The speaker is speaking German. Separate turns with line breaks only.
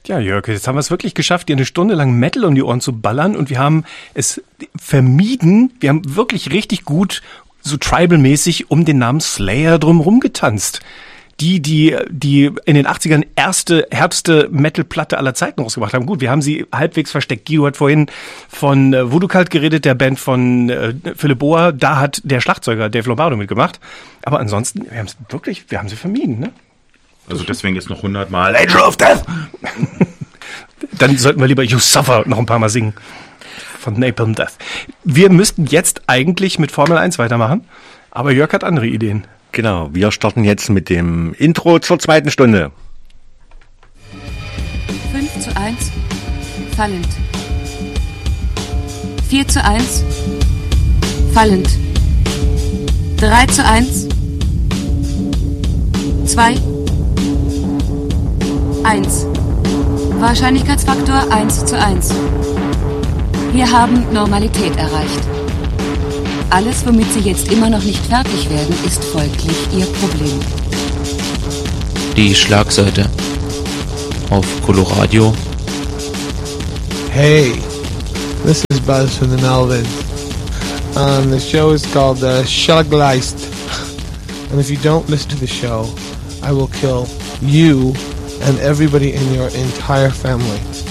Ja, Jörg, jetzt haben wir es wirklich geschafft, dir eine Stunde lang Metal um die Ohren zu ballern und wir haben es vermieden, wir haben wirklich richtig gut so tribal-mäßig um den Namen Slayer drumherum getanzt. Die in den 80ern härteste Metal-Platte aller Zeiten rausgebracht haben. Gut, wir haben sie halbwegs versteckt. Guido hat vorhin von Voodoo Cult geredet, der Band von Philipp Boa. Da hat der Schlagzeuger Dave Lombardo mitgemacht. Aber ansonsten, wir haben sie vermieden, ne?
Also deswegen ist noch 100 Mal Angel of Death.
Dann sollten wir lieber You Suffer noch ein paar Mal singen. Von Napalm Death. Wir müssten jetzt eigentlich mit Formel 1 weitermachen. Aber Jörg hat andere Ideen.
Genau, wir starten jetzt mit dem Intro zur zweiten Stunde.
5:1, fallend. 4:1, fallend. 3:1, 2, 1. Wahrscheinlichkeitsfaktor 1:1. Wir haben Normalität erreicht. Alles, womit Sie jetzt immer noch nicht fertig werden, ist folglich Ihr Problem.
Die Schlagseite auf Coloradio.
Hey, this is Buzz from the Melvins. The show is called Schlagleist. And if you don't listen to the show, I will kill you and everybody in your entire family.